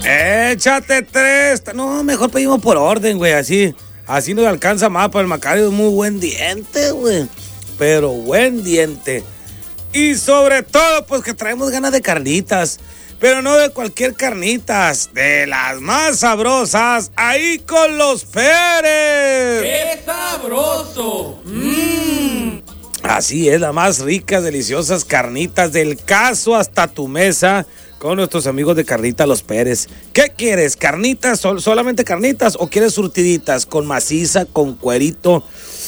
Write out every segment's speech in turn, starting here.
Échate 3. No, mejor pedimos por orden, güey, así nos alcanza más para el Macario. Es muy buen diente, güey, pero buen diente. Y sobre todo, pues que traemos ganas de carnitas, pero no de cualquier carnitas, de las más sabrosas, ahí con los Pérez. ¡Qué sabroso! Así es, las más ricas, deliciosas carnitas del caso hasta tu mesa con nuestros amigos de Carnitas Los Pérez. ¿Qué quieres? ¿Carnitas? ¿Solamente carnitas o quieres surtiditas con maciza, con cuerito?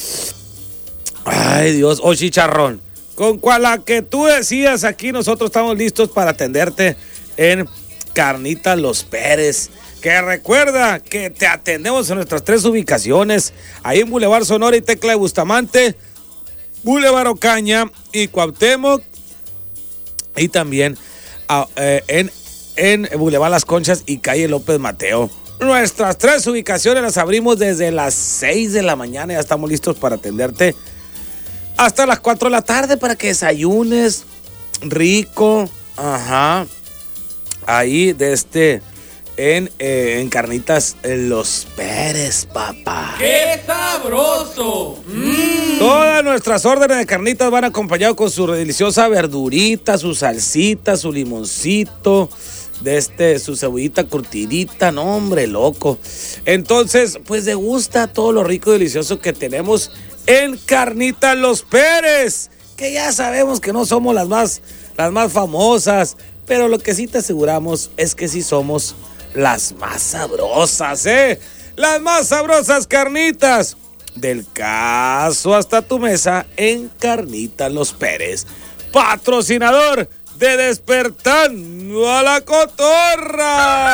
Ay, Dios, o chicharrón. Con cual la que tú decías, aquí nosotros estamos listos para atenderte en Carnitas Los Pérez. Que recuerda que te atendemos en nuestras 3 ubicaciones, ahí en Boulevard Sonora y Tecla de Bustamante, Boulevard Ocaña y Cuauhtémoc, y también en Boulevard Las Conchas y calle López Mateo. Nuestras 3 ubicaciones las abrimos desde las 6 de la mañana, ya estamos listos para atenderte hasta las 4 de la tarde para que desayunes rico. Ajá. Ahí en Carnitas Los Pérez, papá. ¡Qué sabroso! Todas nuestras órdenes de carnitas van acompañadas con su deliciosa verdurita, su salsita, su limoncito, su cebollita curtidita, no, hombre, loco. Entonces, pues degusta todo lo rico y delicioso que tenemos en Carnitas Los Pérez, que ya sabemos que no somos las más famosas, pero lo que sí te aseguramos es que sí somos las más sabrosas, las más sabrosas carnitas del caso hasta tu mesa en Carnitas Los Pérez, patrocinador de Despertando a la Cotorra.